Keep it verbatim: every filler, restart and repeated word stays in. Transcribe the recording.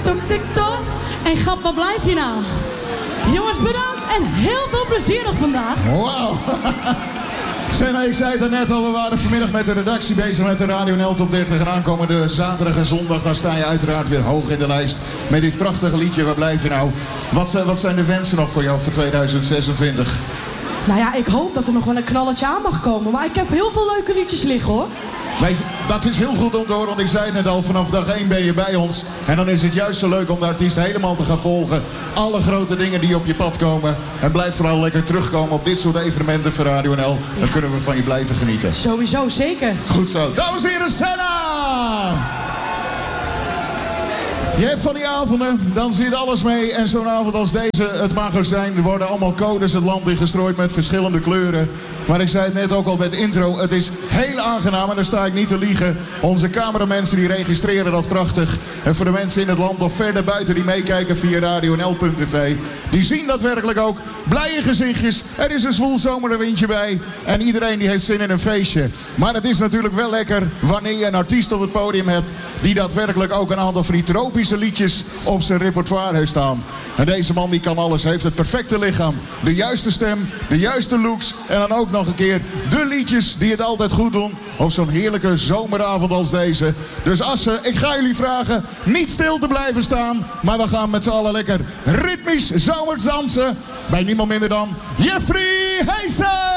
tiktok, tiktok. En grap, waar blijf je nou? Jongens, bedankt en heel veel plezier nog vandaag. Wauw. Senna, ik zei het er net al, we waren vanmiddag met de redactie bezig met de Radio N L Top dertig. En aankomende zaterdag en zondag, dan sta je uiteraard weer hoog in de lijst met dit prachtige liedje. Waar blijf je nou? Wat, wat zijn de wensen nog voor jou voor tweeduizend zesentwintig? Nou ja, ik hoop dat er nog wel een knalletje aan mag komen. Maar ik heb heel veel leuke liedjes liggen, hoor. Wij, dat is heel goed om te horen, want ik zei het net al, vanaf dag één ben je bij ons. En dan is het juist zo leuk om de artiest helemaal te gaan volgen. Alle grote dingen die op je pad komen. En blijf vooral lekker terugkomen op dit soort evenementen voor Radio N L. Dan ja. kunnen we van je blijven genieten. Sowieso, zeker. Goed zo. Dames en heren, Senna! Je hebt van die avonden, dan zit alles mee. En zo'n avond als deze, het mag er zijn. Er worden allemaal codes het land ingestrooid met verschillende kleuren. Maar ik zei het net ook al bij het intro. Het is heel aangenaam en daar sta ik niet te liegen. Onze cameramensen die registreren dat prachtig. En voor de mensen in het land of verder buiten die meekijken via radio n l punt t v. Die zien dat werkelijk ook. Blije gezichtjes. Er is een zwoel zomerwindje bij. En iedereen die heeft zin in een feestje. Maar het is natuurlijk wel lekker wanneer je een artiest op het podium hebt. Die daadwerkelijk ook een aantal van die tropische liedjes op zijn repertoire heeft staan. En deze man die kan alles, heeft het perfecte lichaam, de juiste stem, de juiste looks en dan ook nog een keer de liedjes die het altijd goed doen op zo'n heerlijke zomeravond als deze. Dus Assen, ik ga jullie vragen niet stil te blijven staan, maar we gaan met z'n allen lekker ritmisch zomers dansen bij niemand minder dan Jeffrey Heesen!